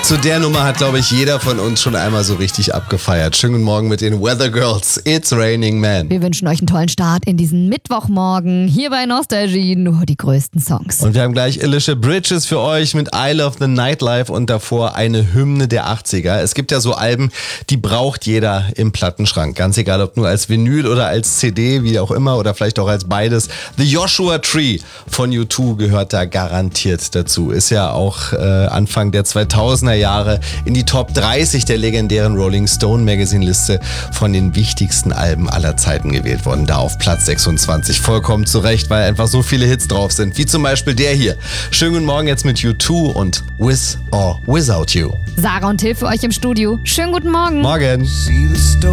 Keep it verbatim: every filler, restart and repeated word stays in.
Zu der Nummer hat, glaube ich, jeder von uns schon einmal so richtig abgefeiert. Schönen guten Morgen mit den Weather Girls. It's Raining Man. Wir wünschen euch einen tollen Start in diesen Mittwochmorgen. Hier bei Nostalgie nur die größten Songs. Und wir haben gleich Alicia Bridges für euch mit I Love the Nightlife und davor eine Hymne der achtziger. Es gibt ja so Alben, die braucht jeder im Plattenschrank. Ganz egal, ob nur als Vinyl oder als C D, wie auch immer, oder vielleicht auch als beides. The Joshua Tree von U zwei gehört da garantiert dazu. Ist ja auch äh, Anfang der zweitausender Jahre in die Top dreißig der legendären Rolling Stone Magazine Liste von den wichtigsten Alben aller Zeiten gewählt worden. Da auf Platz sechsundzwanzig. Vollkommen zu Recht, weil einfach so viele Hits drauf sind. Wie zum Beispiel der hier. Schönen guten Morgen jetzt mit U zwei und With or Without You. Sarah und Till für euch im Studio. Schönen guten Morgen. Morgen.